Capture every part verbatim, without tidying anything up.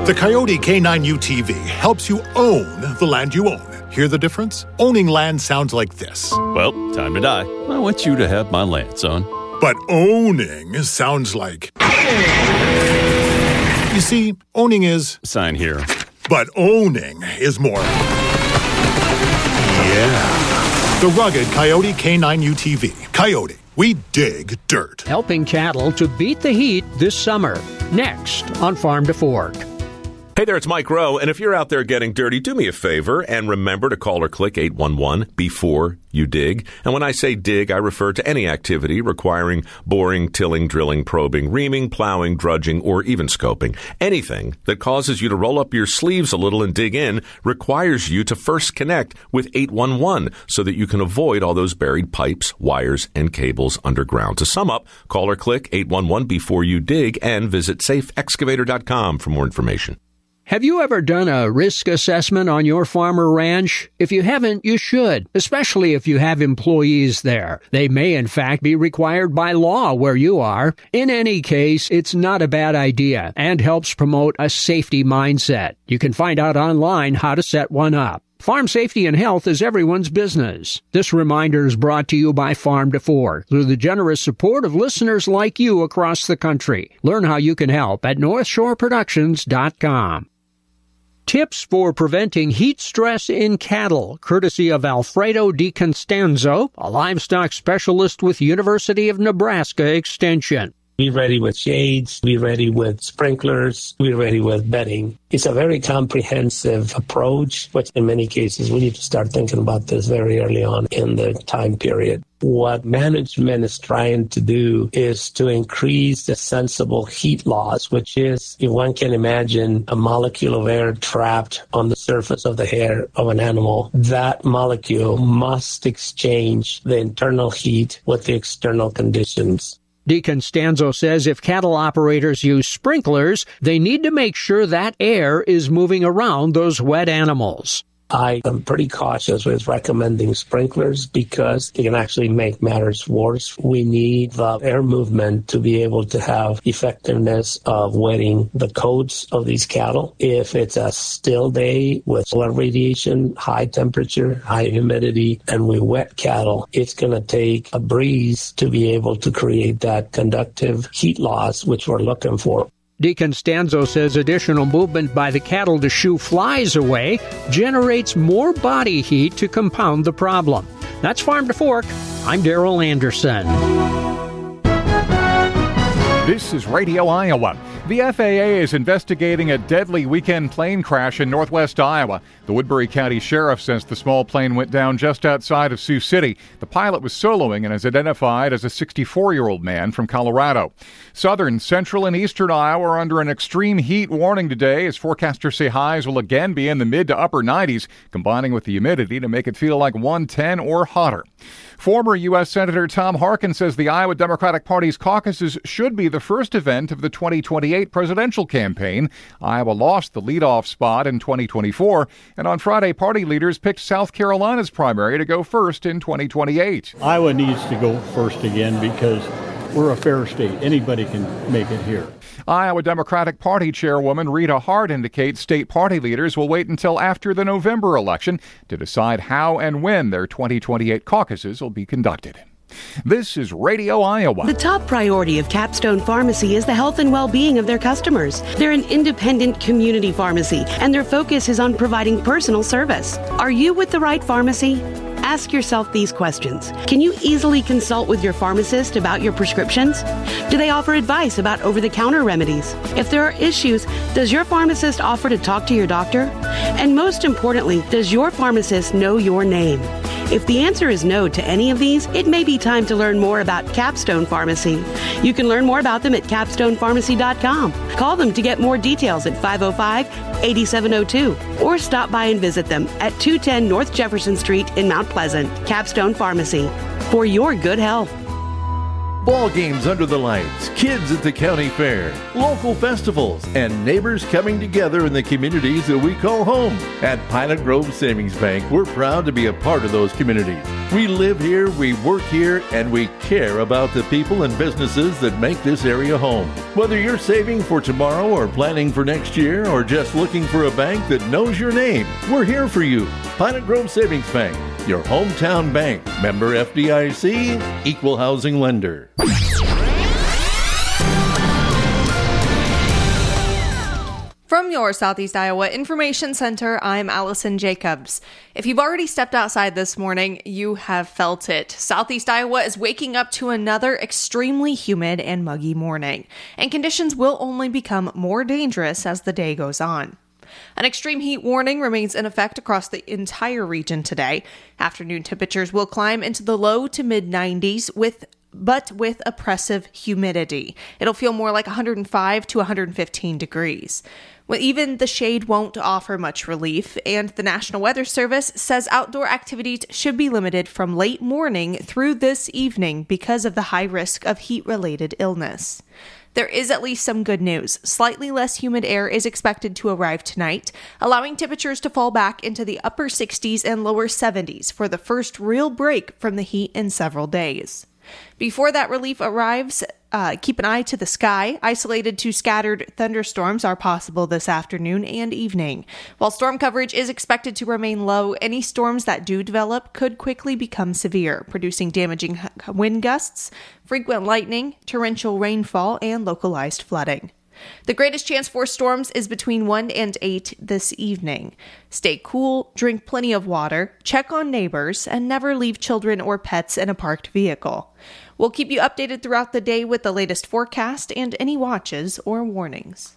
The Coyote K nine U T V helps you own the land you own. Hear the difference? Owning land sounds like this. Well, time to die. I want you to have my land, son. But owning sounds like... You see, owning is... Sign here. But owning is more... Yeah. The rugged Coyote K nine U T V. Coyote, we dig dirt. Helping cattle to beat the heat this summer. Next on Farm to Fork. Hey there, it's Mike Rowe, and if you're out there getting dirty, do me a favor and remember to call or click eight one one before you dig. And when I say dig, I refer to any activity requiring boring, tilling, drilling, probing, reaming, plowing, drudging, or even scoping. Anything that causes you to roll up your sleeves a little and dig in requires you to first connect with eight one one so that you can avoid all those buried pipes, wires, and cables underground. To sum up, call or click eight one one before you dig and visit safe excavator dot com for more information. Have you ever done a risk assessment on your farm or ranch? If you haven't, you should, especially if you have employees there. They may, in fact, be required by law where you are. In any case, it's not a bad idea and helps promote a safety mindset. You can find out online how to set one up. Farm safety and health is everyone's business. This reminder is brought to you by Farm to Fork through the generous support of listeners like you across the country. Learn how you can help at north shore productions dot com. Tips for preventing heat stress in cattle, courtesy of Alfredo DiConstanzo, a livestock specialist with University of Nebraska Extension. Be ready with shades, be ready with sprinklers, be ready with bedding. It's a very comprehensive approach, but in many cases we need to start thinking about this very early on in the time period. What management is trying to do is to increase the sensible heat loss, which is, if one can imagine a molecule of air trapped on the surface of the hair of an animal, that molecule must exchange the internal heat with the external conditions. DiConstanzo says if cattle operators use sprinklers, they need to make sure that air is moving around those wet animals. I am pretty cautious with recommending sprinklers because it can actually make matters worse. We need the air movement to be able to have effectiveness of wetting the coats of these cattle. If it's a still day with solar radiation, high temperature, high humidity, and we wet cattle, it's going to take a breeze to be able to create that conductive heat loss, which we're looking for. DiConstanzo says additional movement by the cattle to shoo flies away generates more body heat to compound the problem. That's Farm to Fork. I'm Darrell Anderson. This is Radio Iowa. The F A A is investigating a deadly weekend plane crash in northwest Iowa. The Woodbury County Sheriff says the small plane went down just outside of Sioux City. The pilot was soloing and is identified as a sixty-four-year-old man from Colorado. Southern, central, and eastern Iowa are under an extreme heat warning today as forecasters say highs will again be in the mid to upper nineties, combining with the humidity to make it feel like one ten or hotter. Former U S Senator Tom Harkin says the Iowa Democratic Party's caucuses should be the first event of the twenty twenty-eight presidential campaign. Iowa lost the leadoff spot in twenty twenty-four, and on Friday, party leaders picked South Carolina's primary to go first in twenty twenty-eight. Iowa needs to go first again because we're a fair state. Anybody can make it here. Iowa Democratic Party Chairwoman Rita Hart indicates state party leaders will wait until after the November election to decide how and when their twenty twenty-eight caucuses will be conducted. This is Radio Iowa. The top priority of Capstone Pharmacy is the health and well-being of their customers. They're an independent community pharmacy, and their focus is on providing personal service. Are you with the right pharmacy? Ask yourself these questions. Can you easily consult with your pharmacist about your prescriptions? Do they offer advice about over-the-counter remedies? If there are issues, does your pharmacist offer to talk to your doctor? And most importantly, does your pharmacist know your name? If the answer is no to any of these, it may be time to learn more about Capstone Pharmacy. You can learn more about them at capstone pharmacy dot com. Call them to get more details at five oh five, eight seven oh two or stop by and visit them at two ten North Jefferson Street in Mount Pleasant. Capstone Pharmacy, for your good health. Ball games under the lights, kids at the county fair, local festivals, and neighbors coming together in the communities that we call home. At Pilot Grove Savings Bank, we're proud to be a part of those communities. We live here, we work here, and we care about the people and businesses that make this area home. Whether you're saving for tomorrow or planning for next year or just looking for a bank that knows your name, we're here for you. Pilot Grove Savings Bank, your hometown bank. Member F D I C, equal housing lender. From your Southeast Iowa Information Center, I'm Allison Jacobs. If you've already stepped outside this morning, you have felt it. Southeast Iowa is waking up to another extremely humid and muggy morning, and conditions will only become more dangerous as the day goes on. An extreme heat warning remains in effect across the entire region today. Afternoon temperatures will climb into the low to mid nineties with but with oppressive humidity. It'll feel more like one hundred five to one hundred fifteen degrees. Well, even the shade won't offer much relief, and the National Weather Service says outdoor activities should be limited from late morning through this evening because of the high risk of heat-related illness. There is at least some good news. Slightly less humid air is expected to arrive tonight, allowing temperatures to fall back into the upper sixties and lower seventies for the first real break from the heat in several days. Before that relief arrives, uh, keep an eye to the sky. Isolated to scattered thunderstorms are possible this afternoon and evening. While storm coverage is expected to remain low, any storms that do develop could quickly become severe, producing damaging wind gusts, frequent lightning, torrential rainfall, and localized flooding. The greatest chance for storms is between one and eight this evening. Stay cool, drink plenty of water, check on neighbors, and never leave children or pets in a parked vehicle. We'll keep you updated throughout the day with the latest forecast and any watches or warnings.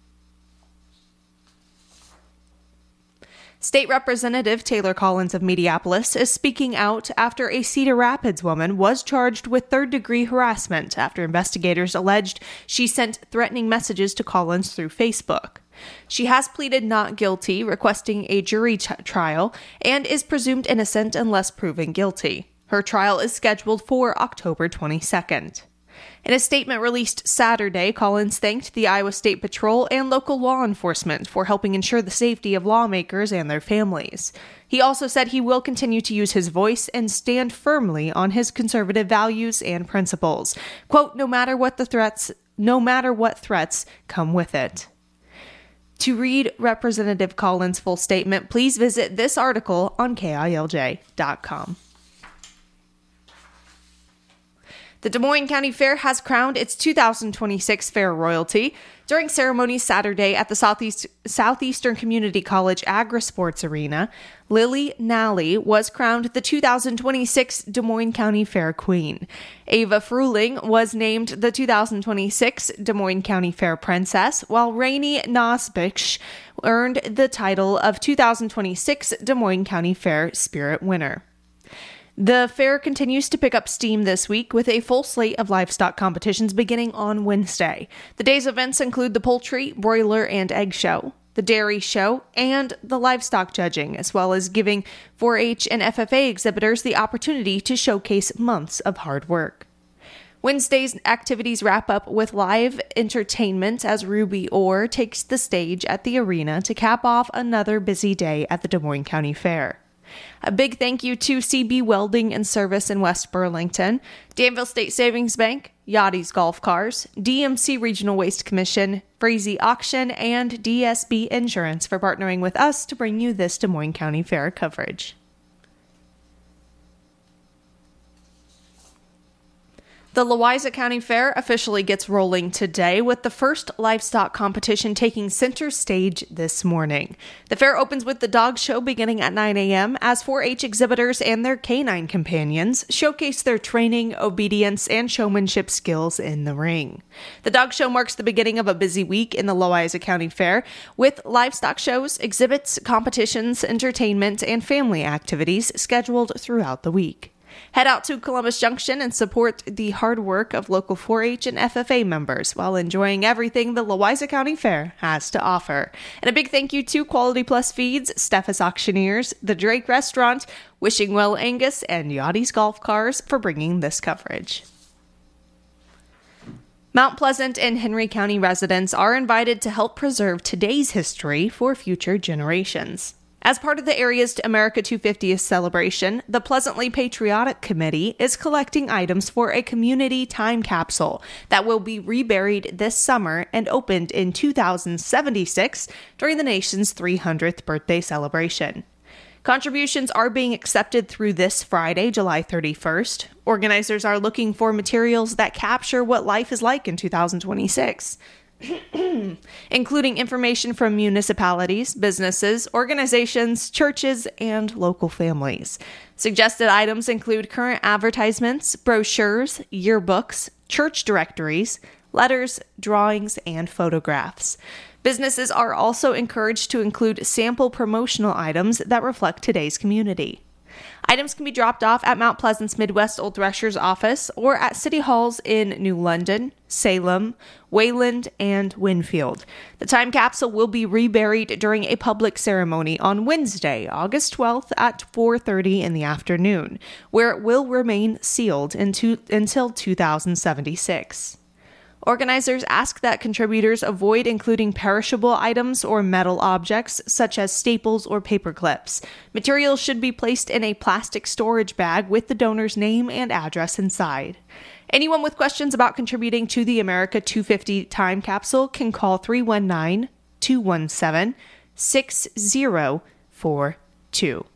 State Representative Taylor Collins of Mediapolis is speaking out after a Cedar Rapids woman was charged with third-degree harassment after investigators alleged she sent threatening messages to Collins through Facebook. She has pleaded not guilty, requesting a jury t- trial, and is presumed innocent unless proven guilty. Her trial is scheduled for October twenty-second. In a statement released Saturday, Collins thanked the Iowa State Patrol and local law enforcement for helping ensure the safety of lawmakers and their families. He also said he will continue to use his voice and stand firmly on his conservative values and principles. Quote, no matter what the threats, no matter what threats come with it. To read Representative Collins' full statement, please visit this article on K I L J dot com. The Des Moines County Fair has crowned its two thousand twenty-six Fair Royalty. During ceremonies Saturday at the Southeast, Southeastern Community College Agri-Sports Arena, Lily Nally was crowned the two thousand twenty-six Des Moines County Fair Queen. Ava Fruling was named the two thousand twenty-six Des Moines County Fair Princess, while Rainey Nosbich earned the title of two thousand twenty-six Des Moines County Fair Spirit Winner. The fair continues to pick up steam this week with a full slate of livestock competitions beginning on Wednesday. The day's events include the poultry, broiler, and egg show, the dairy show, and the livestock judging, as well as giving four H and F F A exhibitors the opportunity to showcase months of hard work. Wednesday's activities wrap up with live entertainment as Ruby Orr takes the stage at the arena to cap off another busy day at the Des Moines County Fair. A big thank you to C B Welding and Service in West Burlington, Danville State Savings Bank, Yachty's Golf Cars, D M C Regional Waste Commission, Frazee Auction, and D S B Insurance for partnering with us to bring you this Des Moines County Fair coverage. The Louisa County Fair officially gets rolling today with the first livestock competition taking center stage this morning. The fair opens with the dog show beginning at nine a.m. as four H exhibitors and their canine companions showcase their training, obedience, and showmanship skills in the ring. The dog show marks the beginning of a busy week in the Louisa County Fair with livestock shows, exhibits, competitions, entertainment, and family activities scheduled throughout the week. Head out to Columbus Junction and support the hard work of local four H and F F A members while enjoying everything the Louisa County Fair has to offer. And a big thank you to Quality Plus Feeds, Steffes Auctioneers, the Drake Restaurant, Wishing Well Angus, and Yachty's Golf Cars for bringing this coverage. Mount Pleasant and Henry County residents are invited to help preserve today's history for future generations. As part of the area's America two hundred fiftieth celebration, the Pleasantly Patriotic Committee is collecting items for a community time capsule that will be reburied this summer and opened in two thousand seventy-six during the nation's three hundredth birthday celebration. Contributions are being accepted through this Friday, July thirty-first. Organizers are looking for materials that capture what life is like in two thousand twenty-six. Including information from municipalities, businesses, organizations, churches, and local families. Suggested items include current advertisements, brochures, yearbooks, church directories, letters, drawings, and photographs. Businesses are also encouraged to include sample promotional items that reflect today's community. Items can be dropped off at Mount Pleasant's Midwest Old Thresher's office or at City Halls in New London, Salem, Wayland, and Winfield. The time capsule will be reburied during a public ceremony on Wednesday, August twelfth at four thirty in the afternoon, where it will remain sealed into, until two thousand seventy-six. Organizers ask that contributors avoid including perishable items or metal objects such as staples or paper clips. Materials should be placed in a plastic storage bag with the donor's name and address inside. Anyone with questions about contributing to the America two hundred fifty time capsule can call three one nine, two one seven, six zero four two.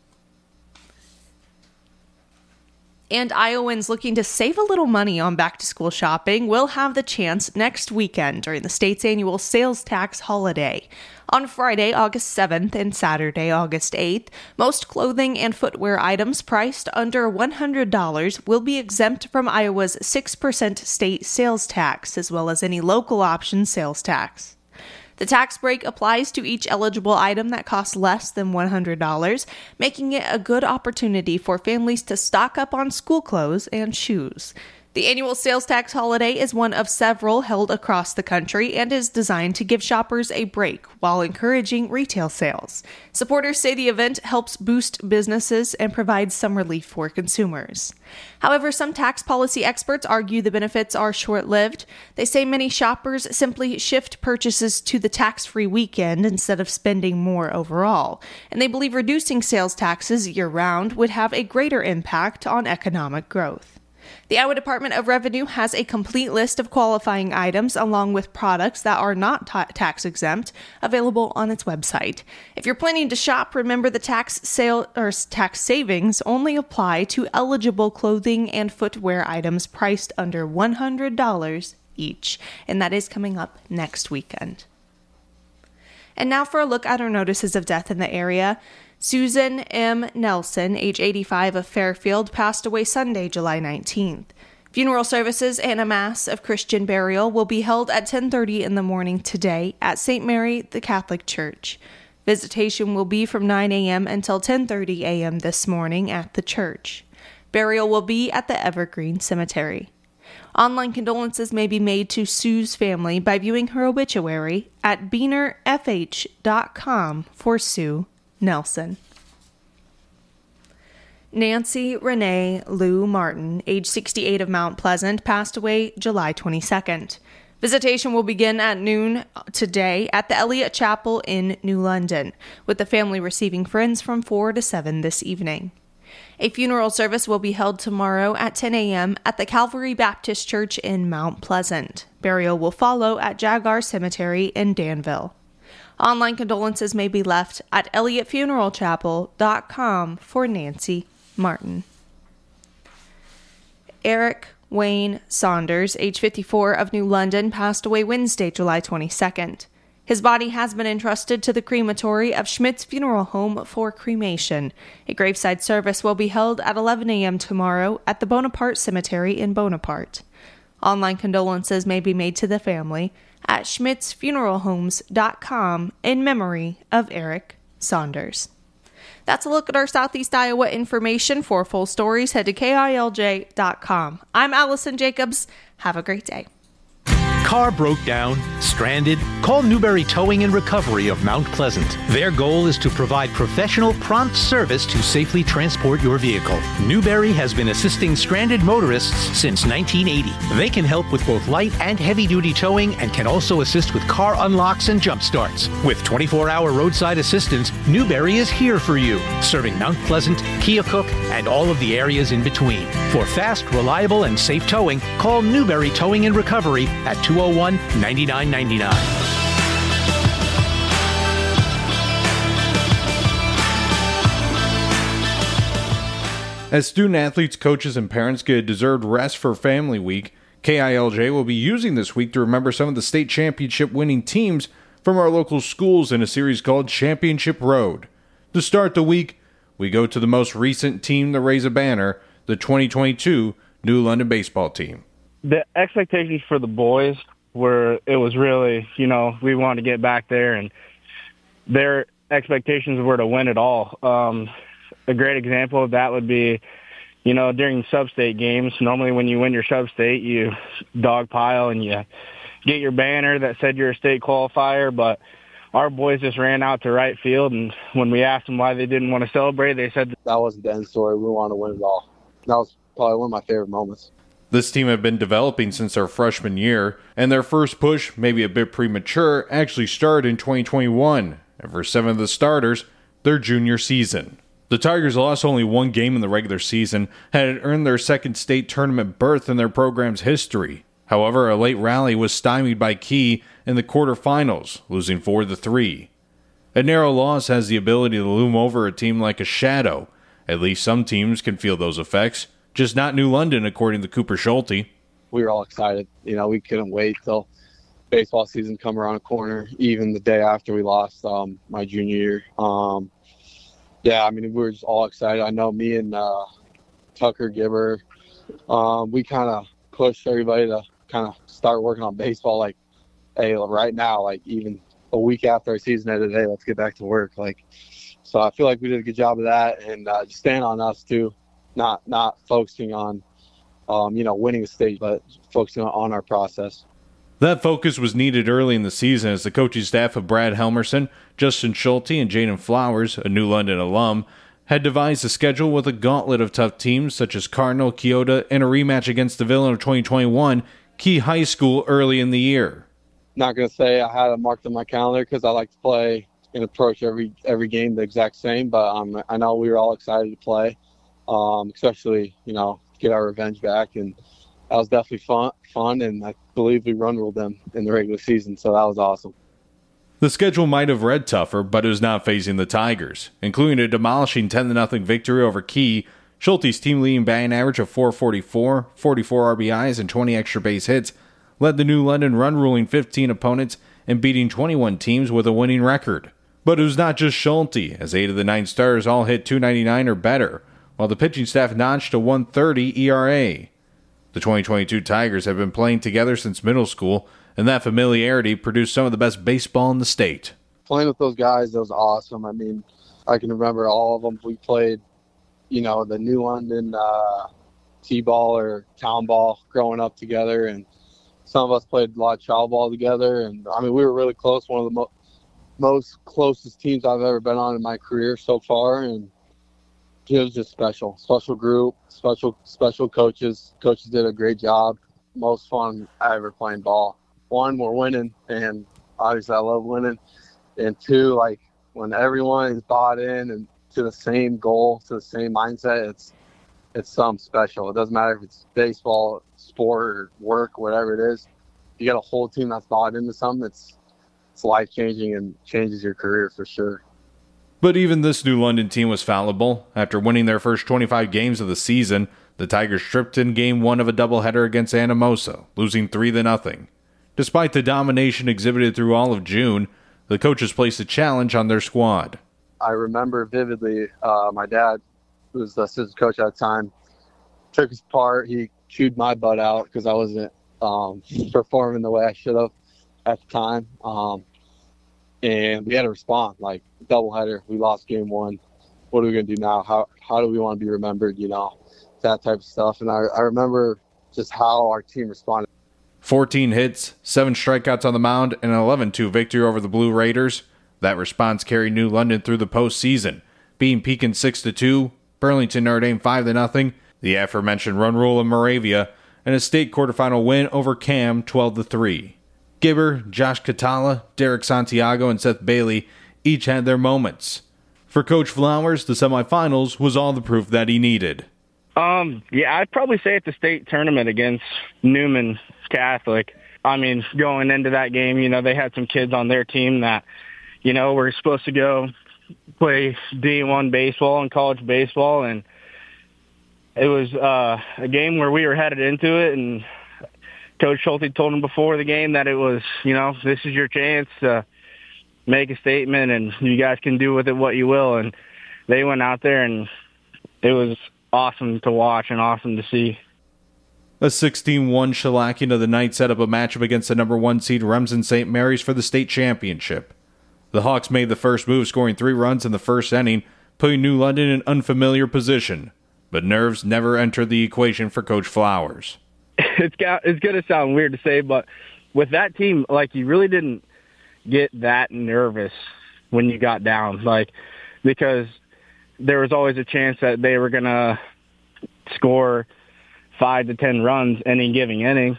And Iowans looking to save a little money on back-to-school shopping will have the chance next weekend during the state's annual sales tax holiday. On Friday, August seventh and Saturday, August eighth, most clothing and footwear items priced under one hundred dollars will be exempt from Iowa's six percent state sales tax, as well as any local option sales tax. The tax break applies to each eligible item that costs less than one hundred dollars, making it a good opportunity for families to stock up on school clothes and shoes. The annual sales tax holiday is one of several held across the country and is designed to give shoppers a break while encouraging retail sales. Supporters say the event helps boost businesses and provides some relief for consumers. However, some tax policy experts argue the benefits are short-lived. They say many shoppers simply shift purchases to the tax-free weekend instead of spending more overall, and they believe reducing sales taxes year-round would have a greater impact on economic growth. The Iowa Department of Revenue has a complete list of qualifying items along with products that are not ta- tax exempt available on its website. If you're planning to shop, remember the tax sale or tax savings only apply to eligible clothing and footwear items priced under one hundred dollars each, and that is coming up next weekend. And now for a look at our notices of death in the area. Susan M. Nelson, age eighty-five, of Fairfield, passed away Sunday, July nineteenth. Funeral services and a Mass of Christian burial will be held at ten thirty in the morning today at Saint Mary the Catholic Church. Visitation will be from nine a.m. until ten thirty a.m. this morning at the church. Burial will be at the Evergreen Cemetery. Online condolences may be made to Sue's family by viewing her obituary at beaner f h dot com for Sue Nelson. Nancy Renee Lou Martin, age sixty-eight, of Mount Pleasant, passed away July twenty-second. Visitation will begin at noon today at the Elliott Chapel in New London, with the family receiving friends from four to seven this evening. A funeral service will be held tomorrow at ten a.m. at the Calvary Baptist Church in Mount Pleasant. Burial will follow at Jaguar Cemetery in Danville. Online condolences may be left at elliott funeral chapel dot com for Nancy Martin. Eric Wayne Saunders, age fifty-four, of New London, passed away Wednesday, July twenty-second. His body has been entrusted to the crematory of Schmidt's Funeral Home for cremation. A graveside service will be held at eleven a.m. tomorrow at the Bonaparte Cemetery in Bonaparte. Online condolences may be made to the family at schmitz funeral homes dot com in memory of Eric Saunders. That's a look at our Southeast Iowa information. For full stories, head to K I L J dot com. I'm Allison Jacobs. Have a great day. car broke down, stranded? Call Newberry Towing and Recovery of Mount Pleasant. Their goal is to provide professional, prompt service to safely transport your vehicle. Newberry has been assisting stranded motorists since nineteen eighty. They can help with both light and heavy-duty towing and can also assist with car unlocks and jump starts. With twenty-four hour roadside assistance, Newberry is here for you, serving Mount Pleasant, Keokuk, and all of the areas in between. For fast, reliable, and safe towing, call Newberry Towing and Recovery at two oh one, nine nine nine nine. As student athletes, coaches, and parents get a deserved rest for Family Week, K I L J will be using this week to remember some of the state championship winning teams from our local schools in a series called Championship Road. To start the week, we go to the most recent team to raise a banner, the twenty twenty-two New London baseball team. The expectations for the boys were, it was really, you know, we wanted to get back there, and their expectations were to win it all. Um, a great example of that would be, you know, during sub-state games, normally when you win your sub-state, you dogpile and you get your banner that said you're a state qualifier, but our boys just ran out to right field, and when we asked them why they didn't want to celebrate, they said that wasn't the end story. We wanted to win it all. That was probably one of my favorite moments. This team had been developing since their freshman year, and their first push, maybe a bit premature, actually started in twenty twenty-one, and for seven of the starters, their junior season. The Tigers lost only one game in the regular season, had earned their second state tournament berth in their program's history. However, a late rally was stymied by Key in the quarterfinals, losing four to three. A narrow loss has the ability to loom over a team like a shadow. At least some teams can feel those effects, just not New London, according to Cooper Schulte. We were all excited. You know, we couldn't wait till baseball season come around the corner, even the day after we lost um, my junior year. Um, yeah, I mean, we were just all excited. I know me and uh, Tucker Gibber, um, we kind of pushed everybody to kind of start working on baseball. Like, hey, right now, like even a week after our season ended today, let's get back to work. Like, so I feel like we did a good job of that, and uh, just staying on us too, not not focusing on, um, you know, winning a state, but focusing on our process. That focus was needed early in the season as the coaching staff of Brad Helmerson, Justin Schulte, and Jaden Flowers, a New London alum, had devised a schedule with a gauntlet of tough teams such as Cardinal, Keota, and a rematch against the villain of twenty twenty-one, Key High School, early in the year. Not going to say I had it marked on my calendar because I like to play and approach every every game the exact same, but um, I know we were all excited to play, um, especially, you know, get our revenge back, and that was definitely fun, fun, and I believe we run ruled them in the regular season, so that was awesome. The schedule might have read tougher, but it was not phasing the Tigers, including a demolishing ten to nothing victory over Key. Schulte's team-leading batting average of four forty-four, forty-four R B Is, and twenty extra base hits led the New London run-ruling fifteen opponents and beating twenty-one teams with a winning record. But it was not just Schulte, as eight of the nine starters all hit two ninety-nine or better, while the pitching staff notched a one thirty E R A. The twenty twenty-two Tigers have been playing together since middle school, and that familiarity produced some of the best baseball in the state. Playing with those guys, that was awesome. I mean, I can remember all of them. We played, you know, the New London uh, T-ball or town ball growing up together, and some of us played a lot of child ball together. And, I mean, we were really close, one of the mo- most closest teams I've ever been on in my career so far, and it was just special. Special group, special special coaches. Coaches did a great job. Most fun I ever playing ball. One, we're winning, and obviously I love winning. And two, like when everyone is bought in and to the same goal, to the same mindset, it's it's something special. It doesn't matter if it's baseball, sport, or work, whatever it is. You got a whole team that's bought into something. It's it's life changing and changes your career for sure. But even this New London team was fallible. After winning their first twenty-five games of the season, the Tigers stripped in game one of a doubleheader against Anamosa, losing three to nothing. Despite the domination exhibited through all of June, the coaches placed a challenge on their squad. I remember vividly uh, my dad, who was the assistant coach at the time, took his part. He chewed my butt out because I wasn't um, performing the way I should have at the time. Um, and we had to respond, like, doubleheader. We lost game one. What are we going to do now? How how do we want to be remembered, you know, that type of stuff. And I, I remember just how our team responded. fourteen hits, seven strikeouts on the mound, and an eleven two victory over the Blue Raiders. That response carried New London through the postseason, beating Pekin six to two, Burlington Notre Dame five to nothing, the aforementioned run rule in Moravia, and a state quarterfinal win over Cam twelve to three. Gibber, Josh Catala, Derek Santiago, and Seth Bailey each had their moments. For Coach Flowers, the semifinals was all the proof that he needed. Um, yeah, I'd probably say at the state tournament against Newman Catholic. I mean, going into that game, you know, they had some kids on their team that, you know, were supposed to go play D one baseball and college baseball, and it was uh, a game where we were headed into it, and Coach Schulte told them before the game that it was, you know, this is your chance to make a statement, and you guys can do with it what you will. And they went out there, and it was awesome to watch and awesome to see. A sixteen one shellacking of the night set up a matchup against the number one seed Remsen Saint Mary's for the state championship. The Hawks made the first move, scoring three runs in the first inning, putting New London in unfamiliar position. But nerves never entered the equation for Coach Flowers. It's got, it's going to sound weird to say, but with that team, like, you really didn't get that nervous when you got down, like, because there was always a chance that they were going to score five to ten runs any given inning.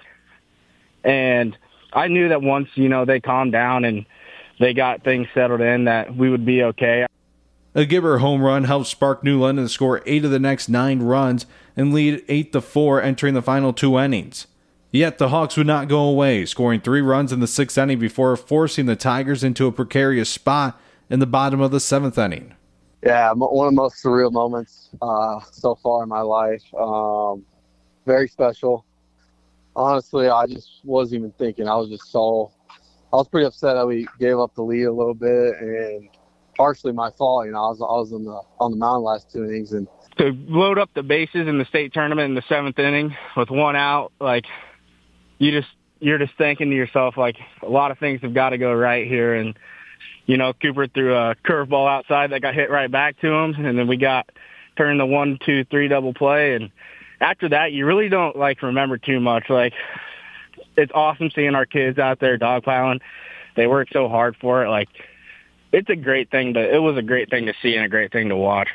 And I knew that once, you know, they calmed down and they got things settled in, that we would be okay. A Gibber home run helped spark New London to score eight of the next nine runs and lead eight to four entering the final two innings. Yet the Hawks would not go away, scoring three runs in the sixth inning before forcing the Tigers into a precarious spot in the bottom of the seventh inning. Yeah, one of the most surreal moments uh, so far in my life. Um, very special. Honestly, I just wasn't even thinking. I was just so – I was pretty upset that we gave up the lead a little bit, and partially my fault. You know, I was I was on the on the mound last two innings, and to load up the bases in the state tournament in the seventh inning with one out, like, you just you're just thinking to yourself, like, a lot of things have got to go right here. And you know, Cooper threw a curveball outside that got hit right back to him, and then we got turned the one, two, three double play. And after that, you really don't like remember too much. Like, it's awesome seeing our kids out there dogpiling. They work so hard for it. Like, it's a great thing to. It was a great thing to see and a great thing to watch.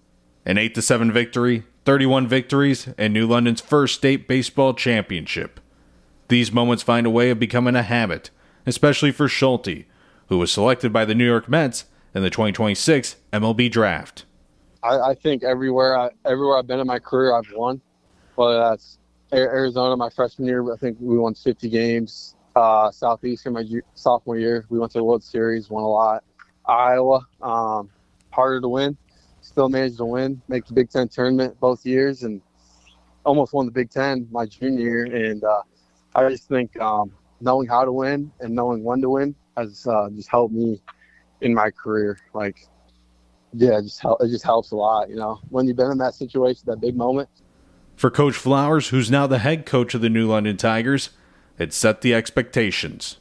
An eight to seven victory, thirty-one victories, and New London's first state baseball championship. These moments find a way of becoming a habit, especially for Schulte, who was selected by the New York Mets in the twenty twenty-six M L B draft. I, I think everywhere I, everywhere I've been in my career, I've won. Whether that's Arizona, my freshman year, I think we won fifty games. Uh, Southeastern, my sophomore year, we went to the World Series, won a lot. Iowa, um, harder to win. Still managed to win, make the Big Ten tournament both years, and almost won the Big Ten my junior year. And uh, I just think um, knowing how to win and knowing when to win has uh, just helped me in my career. Like, yeah, it just, help, it just helps a lot, you know, when you've been in that situation, that big moment. For Coach Flowers, who's now the head coach of the New London Tigers, it set the expectations.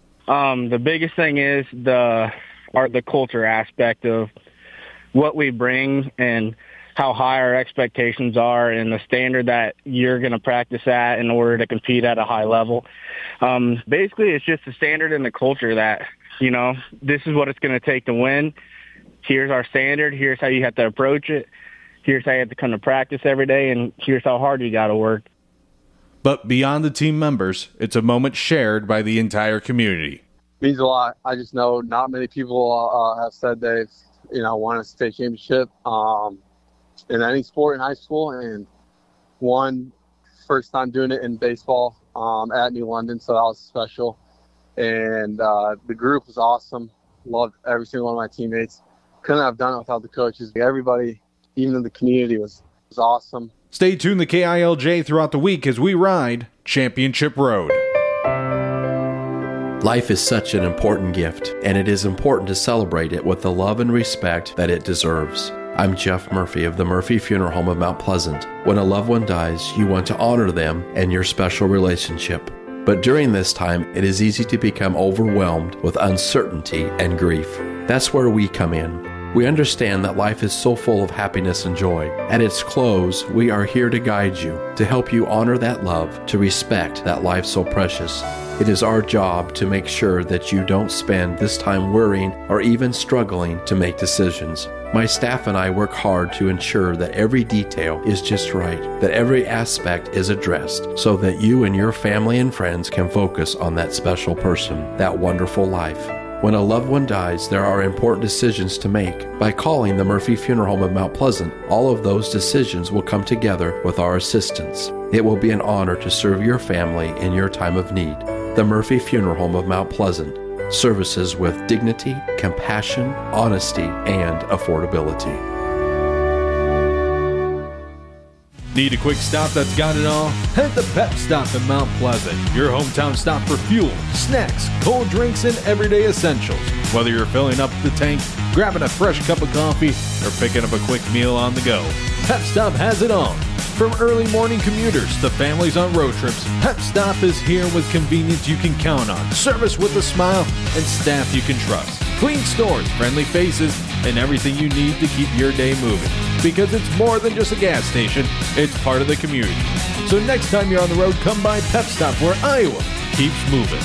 Um, the biggest thing is the are the culture aspect of what we bring and how high our expectations are and the standard that you're going to practice at in order to compete at a high level. Um, basically, it's just the standard and the culture that, you know, this is what it's going to take to win. Here's our standard. Here's how you have to approach it. Here's how you have to come to practice every day, and here's how hard you got to work. But beyond the team members, it's a moment shared by the entire community. It means a lot. I just know not many people uh, have said they've, you know, won a state championship um, in any sport in high school, and one first time doing it in baseball um, at New London, so that was special. And uh, the group was awesome. Loved every single one of my teammates. Couldn't have done it without the coaches. Everybody, even in the community, was, was awesome. Stay tuned to K I L J throughout the week as we ride Championship Road. Life is such an important gift, and it is important to celebrate it with the love and respect that it deserves. I'm Jeff Murphy of the Murphy Funeral Home of Mount Pleasant. When a loved one dies, you want to honor them and your special relationship. But during this time, it is easy to become overwhelmed with uncertainty and grief. That's where we come in. We understand that life is so full of happiness and joy. At its close, we are here to guide you, to help you honor that love, to respect that life so precious. It is our job to make sure that you don't spend this time worrying or even struggling to make decisions. My staff and I work hard to ensure that every detail is just right, that every aspect is addressed, so that you and your family and friends can focus on that special person, that wonderful life. When a loved one dies, there are important decisions to make. By calling the Murphy Funeral Home of Mount Pleasant, all of those decisions will come together with our assistance. It will be an honor to serve your family in your time of need. The Murphy Funeral Home of Mount Pleasant. Services with dignity, compassion, honesty, and affordability. Need a quick stop that's got it all? Head to Pep Stop in Mount Pleasant, your hometown stop for fuel, snacks, cold drinks, and everyday essentials. Whether you're filling up the tank, grabbing a fresh cup of coffee, or picking up a quick meal on the go, Pep Stop has it all. From early morning commuters to families on road trips, Pep Stop is here with convenience you can count on, service with a smile, and staff you can trust. Clean stores, friendly faces, and everything you need to keep your day moving. Because it's more than just a gas station, it's part of the community. So next time you're on the road, come by Pep Stop, where Iowa keeps moving.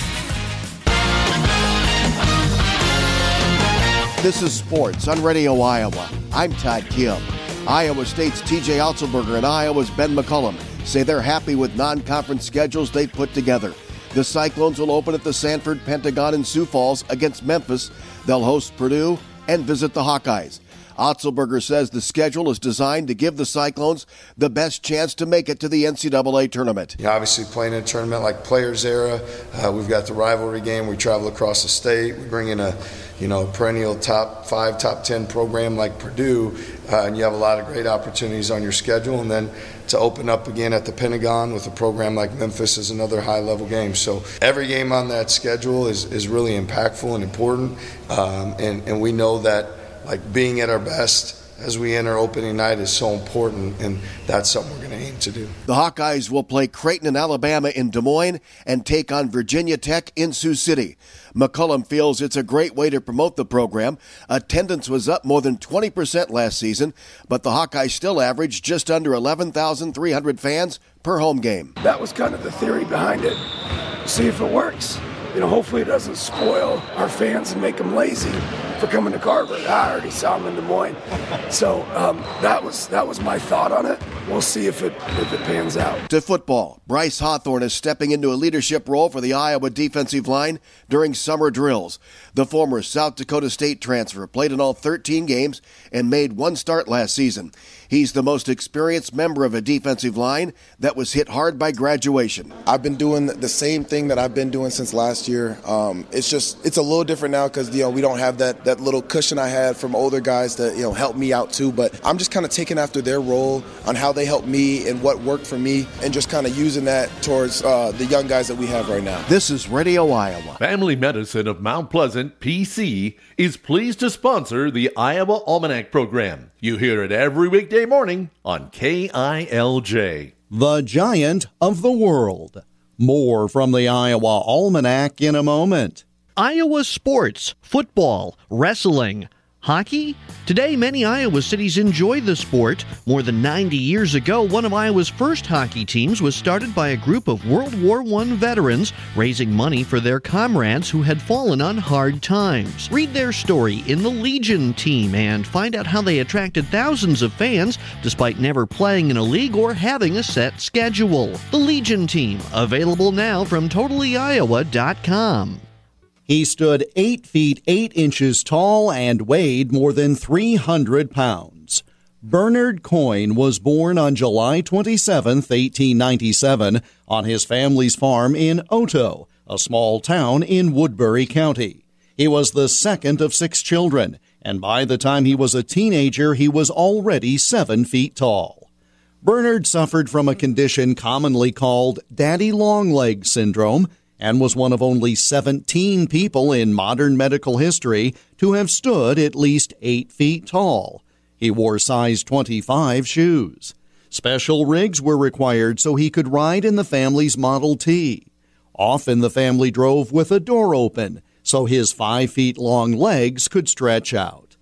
This is Sports on Radio Iowa. I'm Todd Kim. Iowa State's T J Otzelberger and Iowa's Ben McCullum say they're happy with non-conference schedules they've put together. The Cyclones will open at the Sanford Pentagon in Sioux Falls against Memphis. They'll host Purdue and visit the Hawkeyes. Otzelberger says the schedule is designed to give the Cyclones the best chance to make it to the N C double A tournament. You know, obviously, playing in a tournament like Players Era, uh, we've got the rivalry game. We travel across the state. We bring in a, you know, perennial top five, top ten program like Purdue, uh, and you have a lot of great opportunities on your schedule. And then to open up again at the Pentagon with a program like Memphis is another high-level game. So every game on that schedule is, is really impactful and important, um, and, and we know that like being at our best as we enter opening night is so important, and that's something we're going to aim to do. The Hawkeyes will play Creighton in Alabama in Des Moines and take on Virginia Tech in Sioux City. McCullum feels it's a great way to promote the program. Attendance was up more than twenty percent last season, but the Hawkeyes still averaged just under eleven thousand three hundred fans per home game. That was kind of the theory behind it. See if it works. You know, hopefully it doesn't spoil our fans and make them lazy for coming to Carver. I already saw them in Des Moines. So um, that was that was my thought on it. We'll see if it if it pans out. To football, Bryce Hawthorne is stepping into a leadership role for the Iowa defensive line during summer drills. The former South Dakota State transfer played in all thirteen games and made one start last season. He's the most experienced member of a defensive line that was hit hard by graduation. I've been doing the same thing that I've been doing since last year. Um, it's just it's a little different now because you know we don't have that that little cushion I had from older guys to you know help me out too. But I'm just kind of taking after their role on how they help me and what worked for me, and just kind of using that towards uh, the young guys that we have right now. This is Radio Iowa. Family Medicine of Mount Pleasant, P C, is pleased to sponsor the Iowa Almanac program. You hear it every weekday morning on K I L J. The Giant of the World. More from the Iowa Almanac in a moment. Iowa sports, football, wrestling, hockey. Today, many Iowa cities enjoy the sport. More than ninety years ago, one of Iowa's first hockey teams was started by a group of World War One veterans raising money for their comrades who had fallen on hard times. Read their story in the Legion team and find out how they attracted thousands of fans despite never playing in a league or having a set schedule. The Legion team, available now from totally iowa dot com. He stood eight feet eight inches tall and weighed more than three hundred pounds. Bernard Coyne was born on July twenty-seventh, eighteen ninety-seven, on his family's farm in Oto, a small town in Woodbury County. He was the second of six children, and by the time he was a teenager, he was already seven feet tall. Bernard suffered from a condition commonly called daddy long-leg syndrome, and was one of only seventeen people in modern medical history to have stood at least eight feet tall. He wore size twenty-five shoes. Special rigs were required so he could ride in the family's Model T. Often the family drove with a door open so his five feet long legs could stretch out.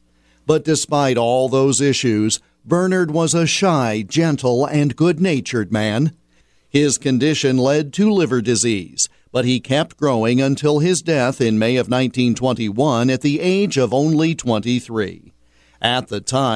But despite all those issues, Bernard was a shy, gentle, and good-natured man. His condition led to liver disease, but he kept growing until his death in May of nineteen twenty-one at the age of only twenty-three. At the time,